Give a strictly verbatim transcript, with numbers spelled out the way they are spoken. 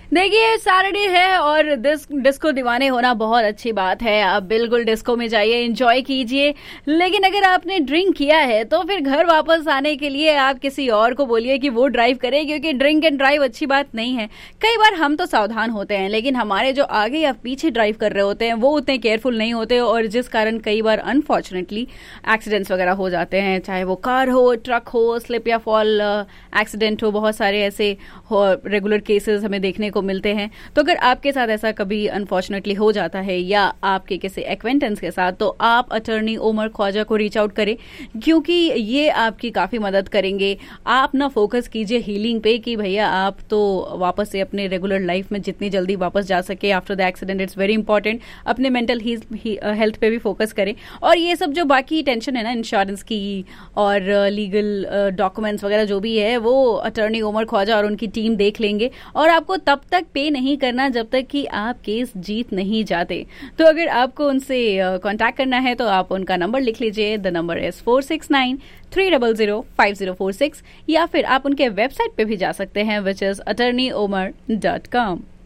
देखिए सैटरडे है और डिस, डिस्को दीवाने होना बहुत अच्छी बात है। आप बिल्कुल डिस्को में जाइए, एंजॉय कीजिए। लेकिन अगर आपने ड्रिंक किया है तो फिर घर वापस आने के लिए आप किसी और को बोलिए कि वो ड्राइव करे, क्योंकि ड्रिंक एंड ड्राइव अच्छी बात नहीं है। कई बार हम तो सावधान होते हैं, लेकिन हमारे जो आगे या पीछे ड्राइव कर रहे होते हैं वो उतने केयरफुल नहीं होते, और जिस कारण कई बार अनफॉर्चुनेटली एक्सीडेंट्स वगैरह हो जाते हैं। चाहे वो कार हो, ट्रक हो, स्लिप या फॉल एक्सीडेंट हो, बहुत सारे ऐसे रेगुलर केसेस हमें देखने को मिलते हैं। तो अगर आपके साथ ऐसा कभी अनफॉर्चुनेटली हो जाता है या आपके किसी एक्वेंटेंस के साथ, तो आप अटर्नी उमर ख्वाजा को रीच आउट करें, क्योंकि ये आपकी काफी मदद करेंगे। आप ना फोकस कीजिए हीलिंग पे कि भैया आप तो वापस से अपने रेगुलर लाइफ में जितनी जल्दी वापस जा सके after the accident. It's very important. अपने मेंटल हेल्थ पे भी फोकस करें, और ये सब जो बाकी टेंशन है ना इंश्योरेंस की और लीगल डॉक्यूमेंट्स वगैरह जो भी है, वो अटर्नी उमर ख्वाजा और उनकी टीम देख लेंगे। और आपको तब तक पे नहीं करना जब तक कि आप केस जीत नहीं जाते। तो अगर आपको उनसे कांटेक्ट करना है तो आप उनका नंबर लिख लीजिए। The number is four six nine three double zero five zero four six, या फिर आप उनके वेबसाइट पे भी जा सकते हैं, which is attorney Umar dot com.